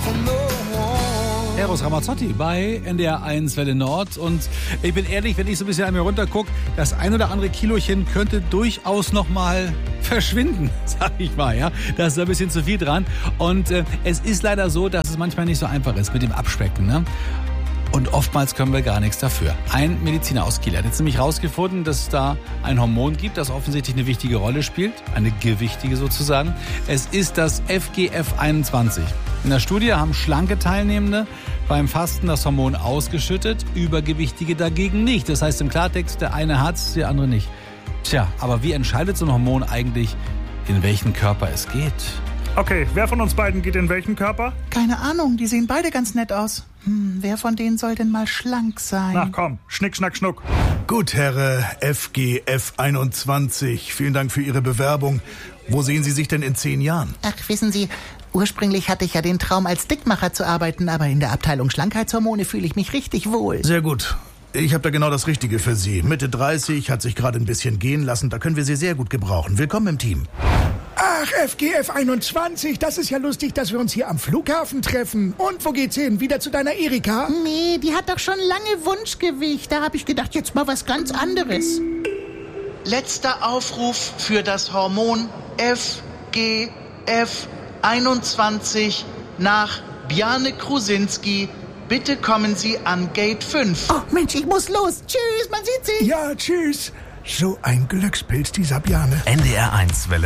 Eros Ramazzotti bei NDR 1 Welle Nord. Und ich bin ehrlich, wenn ich so ein bisschen an mir runtergucke, das ein oder andere Kilochen könnte durchaus noch mal verschwinden, sag ich mal. Ja, da ist ein bisschen zu viel dran. Und es ist leider so, dass es manchmal nicht so einfach ist mit dem Abspecken, ne? Und oftmals können wir gar nichts dafür. Ein Mediziner aus Kiel hat jetzt nämlich rausgefunden, dass es da ein Hormon gibt, das offensichtlich eine wichtige Rolle spielt. Eine gewichtige sozusagen. Es ist das FGF21. In der Studie haben schlanke Teilnehmende beim Fasten das Hormon ausgeschüttet, Übergewichtige dagegen nicht. Das heißt im Klartext, der eine hat's, der andere nicht. Tja, aber wie entscheidet so ein Hormon eigentlich, in welchen Körper es geht? Okay, wer von uns beiden geht in welchen Körper? Keine Ahnung, die sehen beide ganz nett aus. Wer von denen soll denn mal schlank sein? Na komm, Schnick, Schnack, Schnuck. Gut, Herr FGF21, vielen Dank für Ihre Bewerbung. Wo sehen Sie sich denn in 10 Jahren? Ach, wissen Sie, ursprünglich hatte ich ja den Traum, als Dickmacher zu arbeiten, aber in der Abteilung Schlankheitshormone fühle ich mich richtig wohl. Sehr gut. Ich habe da genau das Richtige für Sie. Mitte 30, hat sich gerade ein bisschen gehen lassen, da können wir Sie sehr gut gebrauchen. Willkommen im Team. Ach, FGF21, das ist ja lustig, dass wir uns hier am Flughafen treffen. Und wo geht's hin? Wieder zu deiner Erika? Nee, die hat doch schon lange Wunschgewicht. Da habe ich gedacht, jetzt mal was ganz anderes. Letzter Aufruf für das Hormon FGF21 nach Bjarne Krusinski. Bitte kommen Sie an Gate 5. Oh Mensch, ich muss los. Tschüss, man sieht sich. Ja, tschüss. So ein Glückspilz, dieser Bjarne. NDR 1 Welle